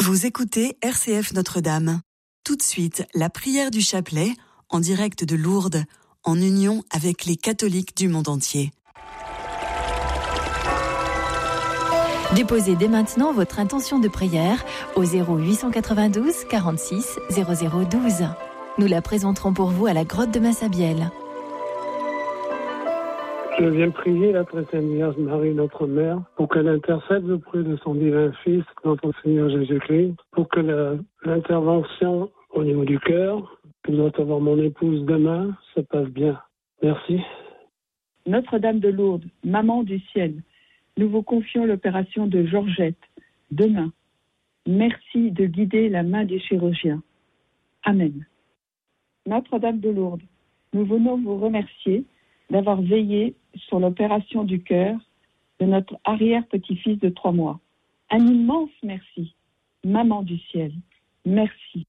Vous écoutez RCF Notre-Dame. Tout de suite, la prière du chapelet, en direct de Lourdes, en union avec les catholiques du monde entier. Déposez dès maintenant votre intention de prière au 0892 46 0012. Nous la présenterons pour vous à la grotte de Massabielle. Je viens prier la très sainte Vierge Marie, notre Mère, pour qu'elle intercède auprès de son divin Fils, notre Seigneur Jésus-Christ, pour que l'intervention au niveau du cœur, que doit avoir mon épouse demain, se passe bien. Merci. Notre-Dame de Lourdes, Maman du ciel, nous vous confions l'opération de Georgette, demain. Merci de guider la main du chirurgien. Amen. Notre-Dame de Lourdes, nous venons vous remercier d'avoir veillé sur l'opération du cœur de notre arrière-petit-fils de 3 mois. Un immense merci. Maman du ciel, merci.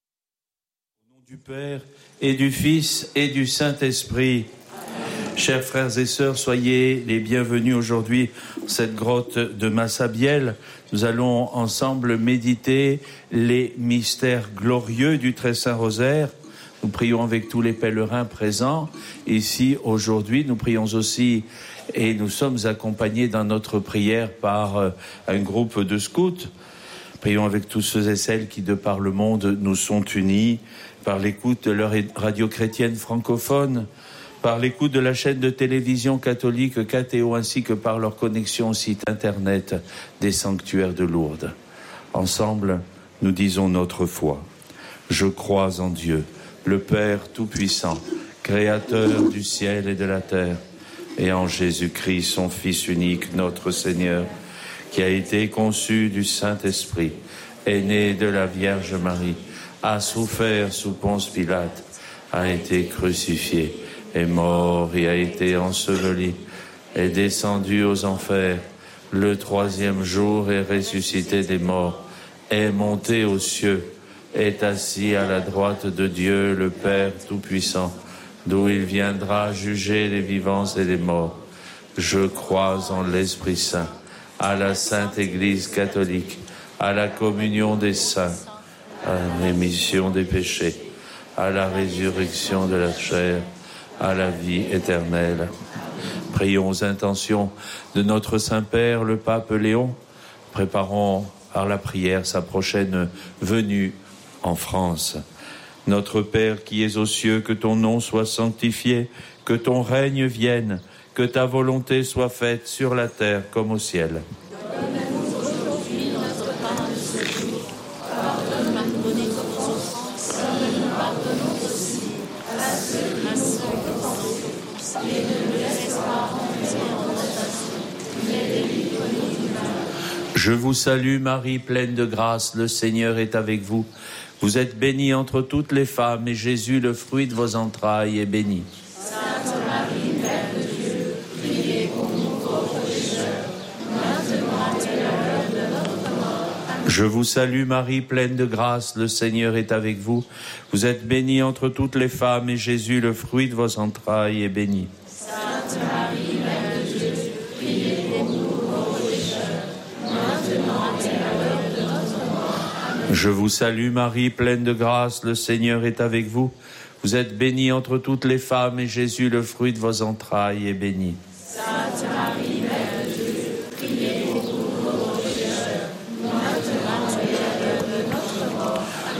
Au nom du Père et du Fils et du Saint-Esprit, chers frères et sœurs, soyez les bienvenus aujourd'hui dans cette grotte de Massabielle. Nous allons ensemble méditer les mystères glorieux du Très Saint Rosaire. Nous prions avec tous les pèlerins présents ici aujourd'hui. Nous prions aussi et nous sommes accompagnés dans notre prière par un groupe de scouts. Prions avec tous ceux et celles qui, de par le monde, nous sont unis par l'écoute de leur radio chrétienne francophone, par l'écoute de la chaîne de télévision catholique KTO, ainsi que par leur connexion au site internet des sanctuaires de Lourdes. Ensemble, nous disons notre foi. Je crois en Dieu, le Père Tout-Puissant, Créateur du ciel et de la terre, et en Jésus-Christ, son Fils unique, notre Seigneur, qui a été conçu du Saint-Esprit, est né de la Vierge Marie, a souffert sous Ponce Pilate, a été crucifié, est mort et a été enseveli, est descendu aux enfers, le 3e jour est ressuscité des morts, est monté aux cieux, est assis à la droite de Dieu, le Père Tout-Puissant, d'où il viendra juger les vivants et les morts. Je crois en l'Esprit Saint, à la Sainte Église catholique, à la communion des saints, à la rémission des péchés, à la résurrection de la chair, à la vie éternelle. Prions aux intentions de notre Saint-Père, le Pape Léon. Préparons par la prière sa prochaine venue en France. Notre Père qui es aux cieux, que ton nom soit sanctifié, que ton règne vienne, que ta volonté soit faite sur la terre comme au ciel. Donne-nous aujourd'hui notre pain de ce jour. Pardonne-nous nos offenses, comme nous pardonnons aussi à ceux qui nous ont offensés. Et ne nous laisse pas entrer en tentation, mais délivre-nous du mal. Je vous salue Marie, pleine de grâce, le Seigneur est avec vous. Vous êtes bénie entre toutes les femmes, et Jésus, le fruit de vos entrailles, est béni. Sainte Marie, Mère de Dieu, priez pour nous pauvres pécheurs, maintenant et à l'heure de notre mort. Amen. Je vous salue Marie, pleine de grâce, le Seigneur est avec vous. Vous êtes bénie entre toutes les femmes, et Jésus, le fruit de vos entrailles, est béni. Sainte Marie, Mère de Dieu, priez pour nous pauvres pécheurs, maintenant et à l'heure de notre mort. Amen. Je vous salue Marie, pleine de grâce, le Seigneur est avec vous. Vous êtes bénie entre toutes les femmes, et Jésus, le fruit de vos entrailles, est béni. Sainte Marie,